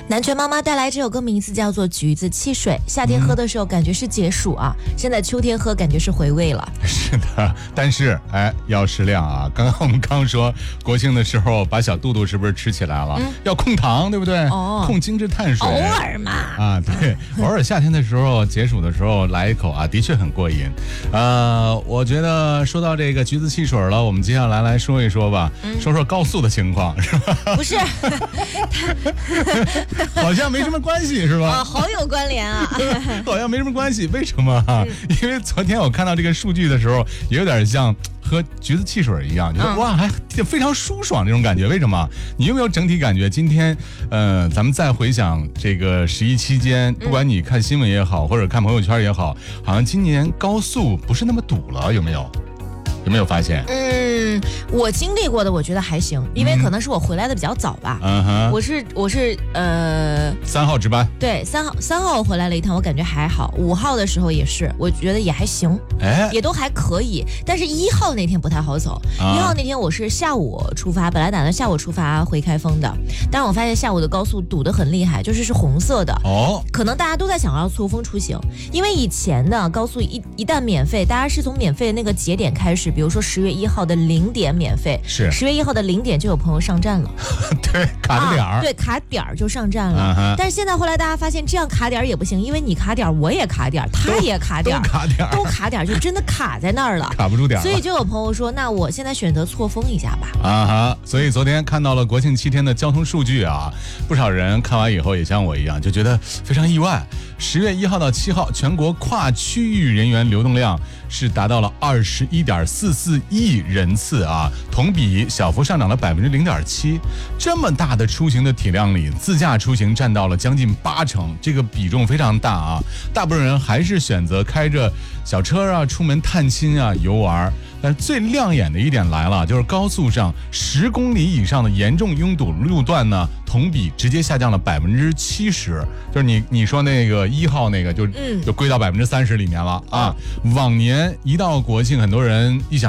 南拳妈妈带来这首歌名字叫做《橘子汽水》，夏天喝的时候感觉是解暑啊，现在秋天喝感觉是回味了。 是的，但是要适量啊。刚刚我们刚说国庆的时候把小肚肚是不是吃起来了？要控糖，对不对？控精致碳水。 偶尔嘛。 啊，对，偶尔夏天的时候解暑的时候来一口啊，的确很过瘾。我觉得说到这个橘子汽水了，我们接下来说一说吧，说说高速的情况，是吧？ 不是， 好像没什么关系，是吧？ 好有关联啊。 好像没什么关系，为什么？因为昨天我看到这个数据的时候，也有点像喝橘子汽水一样，觉得哇，还非常舒爽这种感觉。为什么？你有没有整体感觉？今天，咱们再回想这个11期间，不管你看新闻也好，或者看朋友圈也好，好像今年高速不是那么堵了，有没有？有没有发现？ 我经历过的，我觉得还行，因为可能是我回来的比较早吧。我是 3号值班。 对，3号我回来了一趟，我感觉还好。5号的时候也是，我觉得也还行，也都还可以。但是1号那天不太好走。1号那天我是下午出发，本来打算下午出发回开封的，但是我发现下午的高速堵得很厉害，就是红色的。可能大家都在想要错峰出行，因为以前的高速一旦免费，大家是从免费的那个节点开始，比如说10月1号的0点免费，是10月1号的0点就有朋友上站了。 对，卡着点儿。 对，卡点儿就上站了。但是现在后来大家发现这样卡点儿也不行，因为你卡点儿，我也卡点儿，他也卡点儿，都卡点儿，就真的卡在那儿了， 卡不住点儿。 所以就有朋友说，那我现在选择错峰一下吧。 所以昨天看到了国庆7天的交通数据啊，不少人看完以后也像我一样，就觉得非常意外。10月1号到7号，全国跨区域人员流动量是达到了21.44亿人次啊，同比小幅上涨了0.7%。这么大的出行的体量里，自驾出行占到了将近80%，这个比重非常大啊。大部分人还是选择开着小车啊出门探亲啊游玩。但是最亮眼的一点来了，就是高速上10公里以上的严重拥堵路段呢，同比直接下降了70%。就是你说那个1号那个就归到30%里面了啊。往年一到国庆，很多人一想